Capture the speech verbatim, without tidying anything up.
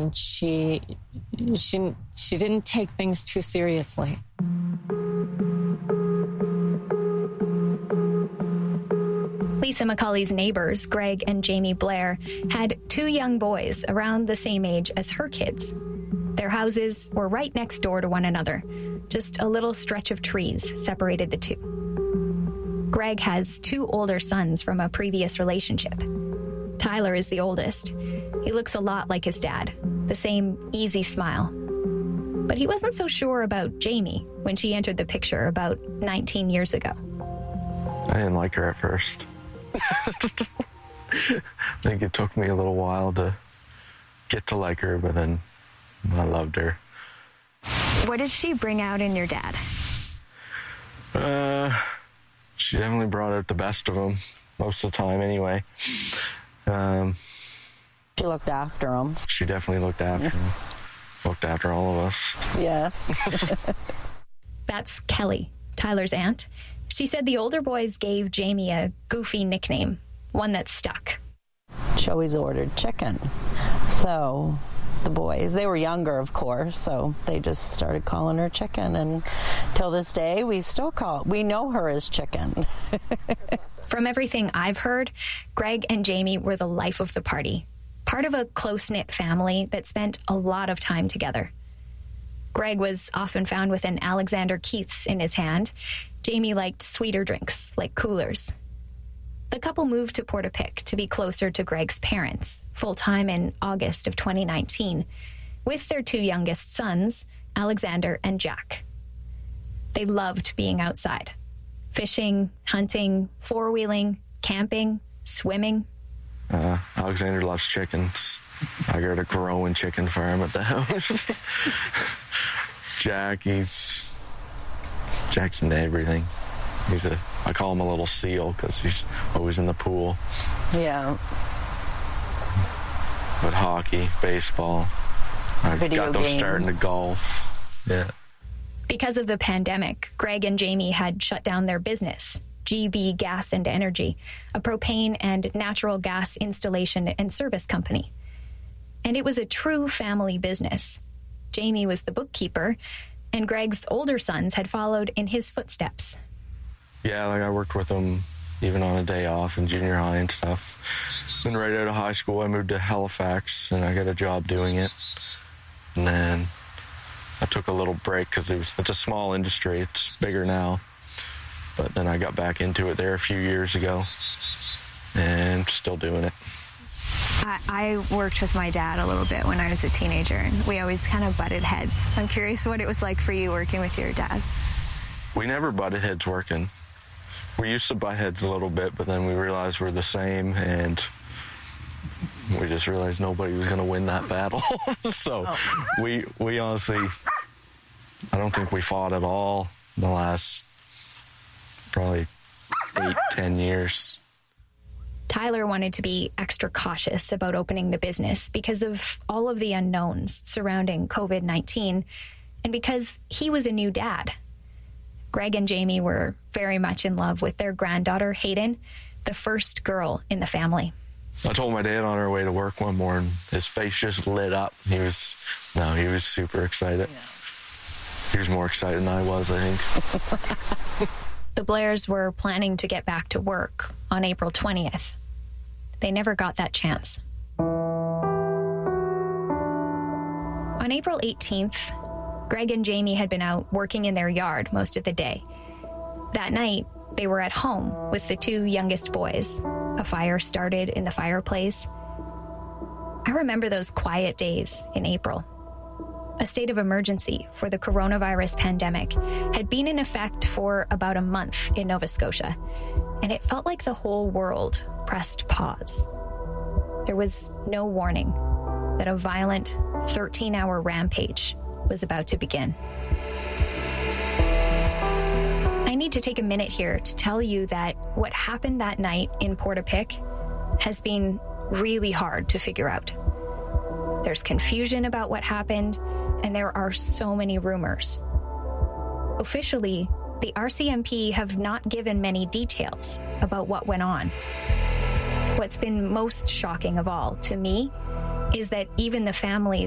and she she she didn't take things too seriously. Lisa McCauley's neighbors, Greg and Jamie Blair, had two young boys around the same age as her kids. Their houses were right next door to one another. Just a little stretch of trees separated the two. Greg has two older sons from a previous relationship. Tyler is the oldest. He looks a lot like his dad, the same easy smile. But he wasn't so sure about Jamie when she entered the picture about nineteen years ago. I didn't like her at first. I think it took me a little while to get to like her, but then I loved her. What did she bring out in your dad? Uh, she definitely brought out the best of him, most of the time anyway. Um, she looked after him. She definitely looked after him. Looked after all of us. Yes. That's Kelly, Tyler's aunt. She said the older boys gave Jamie a goofy nickname, one that stuck. She always ordered chicken. So the boys, they were younger, of course, so they just started calling her Chicken. And till this day, we still call, we know her as Chicken. From everything I've heard, Greg and Jamie were the life of the party, part of a close-knit family that spent a lot of time together. Greg was often found with an Alexander Keith's in his hand. Jamie liked sweeter drinks, like coolers. The couple moved to Portapique to be closer to Greg's parents, full-time in August of twenty nineteen, with their two youngest sons, Alexander and Jack. They loved being outside. Fishing, hunting, four-wheeling, camping, swimming. Uh, Alexander loves chickens. I got a growing chicken farm at the house. Jack, he's... Jack's into everything. He's a... I call him a little seal because he's always in the pool. Yeah. But hockey, baseball. I Video got them games. starting to golf. Yeah. Because of the pandemic, Greg and Jamie had shut down their business, G B Gas and Energy, a propane and natural gas installation and service company. And it was a true family business. Jamie was the bookkeeper, and Greg's older sons had followed in his footsteps. Yeah, like I worked with them even on a day off in junior high and stuff. Then right out of high school, I moved to Halifax, and I got a job doing it. And then I took a little break because it was, it's a small industry. It's bigger now. But then I got back into it there a few years ago, and still doing it. I, I worked with my dad a little bit when I was a teenager, and we always kind of butted heads. I'm curious what it was like for you working with your dad. We never butted heads working. We used to butt heads a little bit, but then we realized we're the same, and we just realized nobody was going to win that battle. so oh. we we honestly, I don't think we fought at all in the last probably eight, ten years. Tyler wanted to be extra cautious about opening the business because of all of the unknowns surrounding covid nineteen and because he was a new dad. Greg and Jamie were very much in love with their granddaughter, Hayden, the first girl in the family. I told my dad on our way to work one morning, his face just lit up. He was, no, he was super excited. Yeah. He was more excited than I was, I think. The Blairs were planning to get back to work on April twentieth. They never got that chance. On April eighteenth, Greg and Jamie had been out working in their yard most of the day. That night, they were at home with the two youngest boys. A fire started in the fireplace. I remember those quiet days in April. A state of emergency for the coronavirus pandemic had been in effect for about a month in Nova Scotia, and it felt like the whole world pressed pause. There was no warning that a violent thirteen-hour rampage was about to begin. I need to take a minute here to tell you that what happened that night in Portapique has been really hard to figure out. There's confusion about what happened, and there are so many rumors. Officially, the R C M P have not given many details about what went on. What's been most shocking of all to me is that even the families